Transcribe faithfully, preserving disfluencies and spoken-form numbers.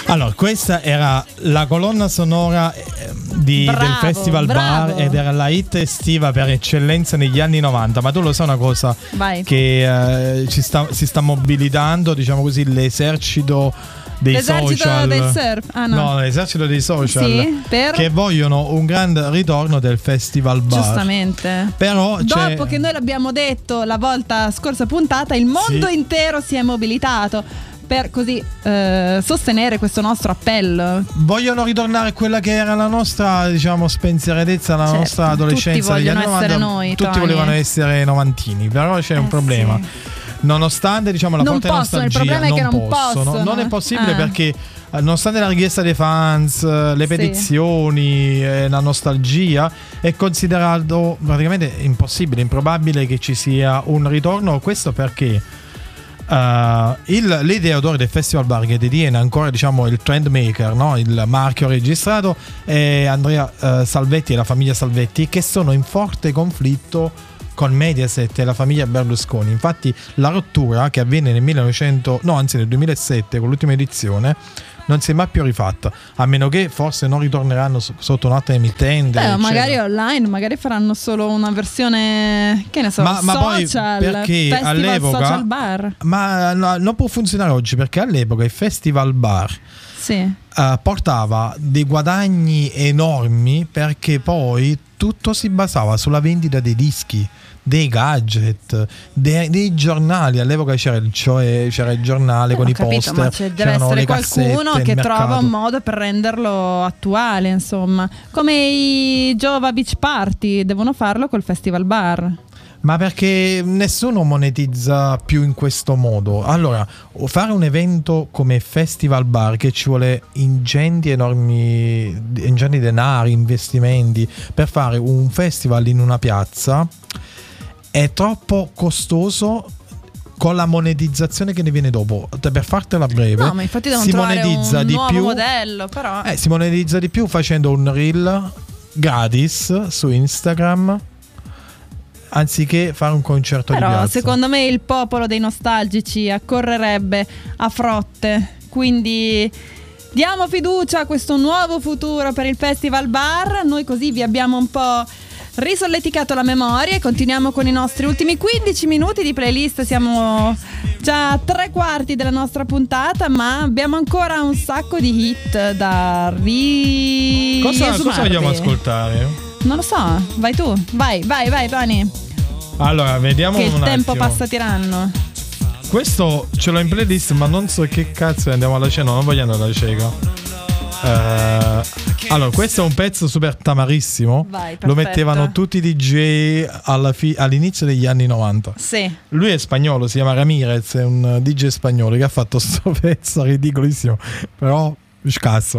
Allora, questa era la colonna sonora di, bravo, del Festival bravo. Bar ed era la hit estiva per eccellenza negli anni novanta. Ma tu lo sai una cosa? Vai. Che eh, ci sta, si sta mobilitando, diciamo così, l'esercito dei L'esercito social del surf. Ah, no. no, l'esercito dei social Sì, per... che vogliono un grande ritorno del Festival Bar. Giustamente. Però c'è... dopo che noi l'abbiamo detto la volta scorsa puntata, il mondo Sì. intero si è mobilitato per così eh, sostenere questo nostro appello. Vogliono ritornare a quella che era la nostra, diciamo, spensieratezza, la Certo, nostra adolescenza tutti degli anni vogliono essere novanta. noi, Tutti Tony. volevano essere novantini, però c'è Eh, un problema. sì. Nonostante, diciamo, la Non forte possono, il nostalgia, problema è che non possono. Non è possibile Ah. perché eh, nonostante la richiesta dei fans, eh, le Sì. petizioni, eh, la nostalgia, è considerato praticamente impossibile, improbabile che ci sia un ritorno. Questo perché Uh, il, l'ideatore del Festival Bar, che detiene ancora, diciamo, il trend maker, no? Il marchio registrato, è Andrea uh, Salvetti e la famiglia Salvetti, che sono in forte conflitto con Mediaset e la famiglia Berlusconi. Infatti la rottura, che avviene nel millenovecento, no anzi nel duemilasette con l'ultima edizione, non si è mai più rifatta, a meno che forse non ritorneranno so- sotto un'altra emittente. Beh, eccetera. magari online, magari faranno solo una versione, che ne so, Ma- ma poi social, perché Festival all'epoca- social bar. Ma no, non può funzionare oggi perché all'epoca il Festival Bar Sì. uh, portava dei guadagni enormi, perché poi tutto si basava sulla vendita dei dischi, dei gadget, dei, dei giornali. All'epoca c'era il, cioè, c'era il giornale Eh, con ho i capito, poster, ma c'è, deve c'erano essere le qualcuno cassette, che il trova mercato. un modo per renderlo attuale, insomma, come i Giova Beach Party devono farlo col Festival Bar. Ma perché nessuno monetizza più in questo modo. Allora, fare un evento come Festival Bar, che ci vuole ingenti enormi ingenti denari, investimenti per fare un festival in una piazza, è troppo costoso con la monetizzazione che ne viene dopo. Per fartela breve, No, ma infatti devono si trovare monetizza un di nuovo più modello, però eh, si monetizza di più facendo un reel gratis su Instagram anziché fare un concerto di Però piazza. secondo me il popolo dei nostalgici accorrerebbe a frotte, quindi diamo fiducia a questo nuovo futuro per il Festival Bar. Noi così vi abbiamo un po' risolleticato la memoria e continuiamo con i nostri ultimi quindici minuti di playlist. Siamo già a tre quarti della nostra puntata, ma abbiamo ancora un sacco di hit da ri Cosa, cosa riesumarvi. vogliamo ascoltare? Non lo so, vai tu, vai, vai, vai Tony, Allora, vediamo che il un tempo attimo. passa tirando. Questo ce l'ho in playlist, ma non so che cazzo andiamo alla cena. Non voglio andare alla cieca. Eh, allora, questo è un pezzo super tamarissimo. Vai, Lo perfetto. mettevano tutti i D J alla fi- all'inizio degli anni novanta. Sì. Lui è spagnolo, si chiama Ramirez, è un D J spagnolo che ha fatto sto pezzo ridicolissimo, però scasso.